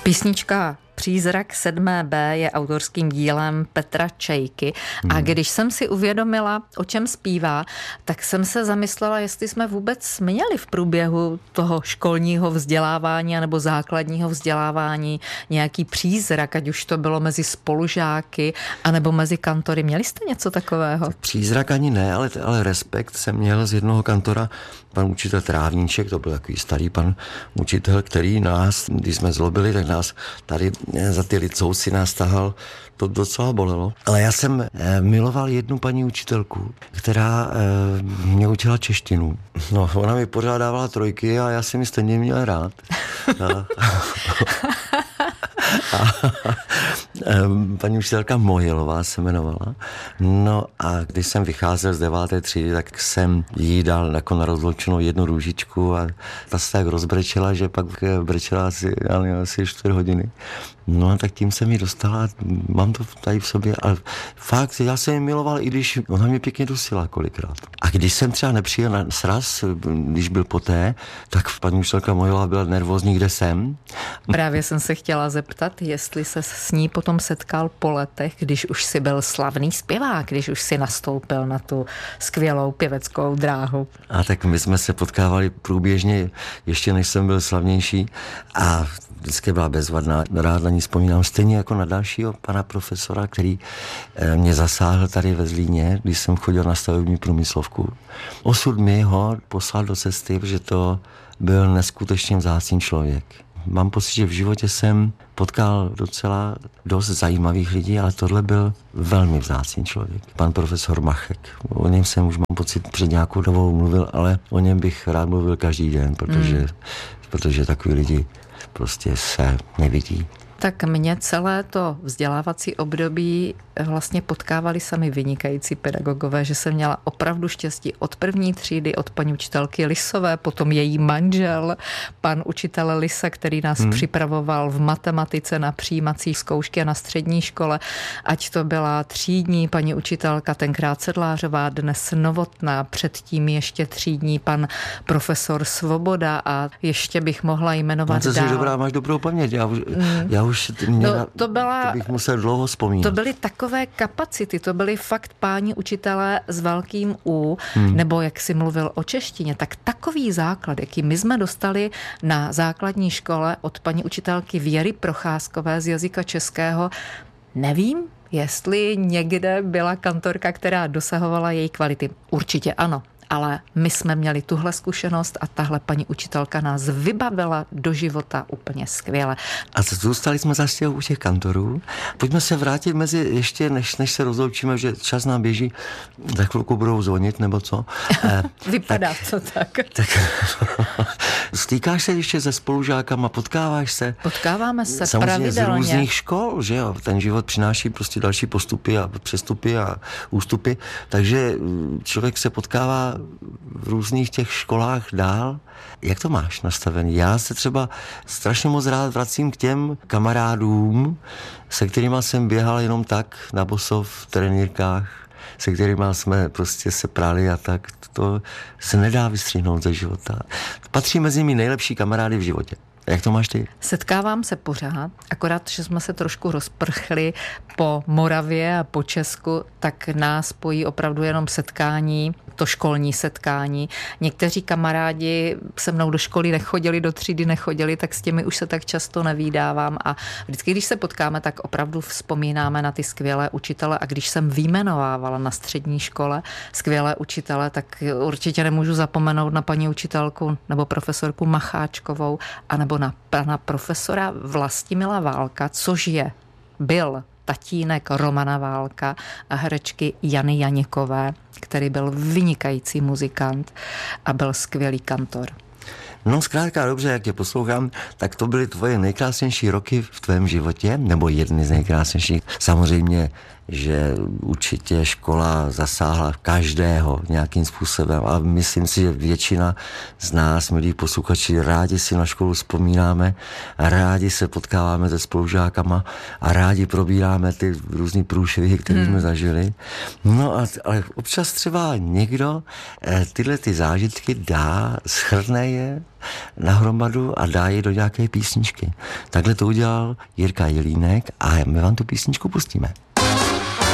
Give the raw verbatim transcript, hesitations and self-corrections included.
Písnička Přízrak sedmé bé je autorským dílem Petra Čejky a když jsem si uvědomila, o čem zpívá, tak jsem se zamyslela, jestli jsme vůbec měli v průběhu toho školního vzdělávání nebo základního vzdělávání nějaký přízrak, ať už to bylo mezi spolužáky anebo mezi kantory. Měli jste něco takového? Přízrak ani ne, ale, ale respekt jsem měl z jednoho kantora, pan učitel Trávníček, to byl takový starý pan učitel, který nás, když jsme zlobili, tak nás tady za ty licouci nás tahal, to docela bolelo. Ale já jsem eh, miloval jednu paní učitelku, která eh, mě učila češtinu. No, ona mi pořád dávala trojky a já jsem ji stejně měl rád. A, a, paní učitelka Mohilová se jmenovala. No a když jsem vycházel z deváté třídy, tak jsem jí dal jako na rozloučenou jednu růžičku a ta se tak rozbrečela, že pak brečela asi, asi čtyři hodiny. No a tak tím jsem ji dostala, mám to tady v sobě, ale fakt, já jsem ji miloval, i když ona mě pěkně dusila kolikrát. A když jsem třeba nepřijel na sraz, když byl poté, tak paní učitelka Mohilová byla nervózní, kde jsem. Právě jsem se chtěla zeptat, jestli se s ní potom setkal po letech, když už si byl slavný zpěvák, když už si nastoupil na tu skvělou pěveckou dráhu. A tak my jsme se potkávali průběžně, ještě než jsem byl slavnější a vždycky byla bezvadná. Rád na ní vzpomínám stejně jako na dalšího pana profesora, který mě zasáhl tady ve Zlíně, když jsem chodil na stavební průmyslovku. Osud mi ho poslal do cesty, protože to byl neskutečně vzácný člověk. Mám pocit, že v životě jsem potkal docela dost zajímavých lidí, ale tohle byl velmi vzácný člověk. Pan profesor Machek. O něm jsem už mám pocit před nějakou dobou mluvil, ale o něm bych rád mluvil každý den, protože, mm. protože takový lidi prostě se nevidí. Tak mě celé to vzdělávací období vlastně potkávali sami vynikající pedagogové, že jsem měla opravdu štěstí od první třídy, od paní učitelky Lisové, potom její manžel, pan učitel Lisa, který nás hmm. připravoval v matematice na přijímací zkoušky a na střední škole, ať to byla třídní paní učitelka, tenkrát Sedlářová, dnes Novotná, předtím ještě třídní pan profesor Svoboda a ještě bych mohla jmenovat no, dál. Dobrá, máš dobrou paměť, já už, hmm. já už mě, no, to, byla, to bych musel dlouho vzpomínat. To byly takové kapacity, to byly fakt páni učitelé s velkým U, hmm. nebo jak si mluvil o češtině, tak takový základ, jaký my jsme dostali na základní škole od paní učitelky Věry Procházkové z jazyka českého, nevím, jestli někde byla kantorka, která dosahovala její kvality. Určitě ano. Ale my jsme měli tuhle zkušenost a tahle paní učitelka nás vybavila do života úplně skvěle. A zůstali jsme zase u těch kantorů. Pojďme se vrátit mezi, ještě než, než se rozloučíme, že čas nám běží, za chvilku budou zvonit, nebo co? Vypadá tak, to tak. tak stýkáš se ještě se spolužákama, potkáváš se? Potkáváme se samozřejmě pravidelně. Z různých škol, že jo? Ten život přináší prostě další postupy a přestupy a ústupy, takže člověk se potkává v různých těch školách dál. Jak to máš nastavený? Já se třeba strašně moc rád vracím k těm kamarádům, se kterýma jsem běhal jenom tak na bosov v trenýrkách, se kterýma jsme prostě se prali a tak. To se nedá vystřihnout ze života. Patří mezi mi nejlepší kamarády v životě. Jak to máš ty? Setkávám se pořád, akorát, že jsme se trošku rozprchli po Moravě a po Česku, tak nás spojí opravdu jenom setkání, to školní setkání. Někteří kamarádi se mnou do školy nechodili, do třídy nechodili, tak s těmi už se tak často nevídávám a vždycky, když se potkáme, tak opravdu vzpomínáme na ty skvělé učitele a když jsem vyjmenovávala na střední škole skvělé učitele, tak určitě nemůžu zapomenout na paní učitelku nebo profesorku Macháčkovou a nebo na pana profesora Vlastimila Válka, což je, byl tatínek Romana Válka a herečky Jany Janěkové, který byl vynikající muzikant a byl skvělý kantor. No zkrátka dobře, jak tě poslouchám, tak to byly tvoje nejkrásnější roky v tvém životě, nebo jedny z nejkrásnějších. Samozřejmě že určitě škola zasáhla každého nějakým způsobem a myslím si, že většina z nás, milí posluchači, rádi si na školu vzpomínáme, rádi se potkáváme se spolužákama a rádi probíráme ty různý průšvihy, které hmm. jsme zažili. No a, ale občas třeba někdo eh, tyhle ty zážitky dá, shrne je nahromadu a dá je do nějaké písničky. Takhle to udělal Jirka Jelínek a my vám tu písničku pustíme.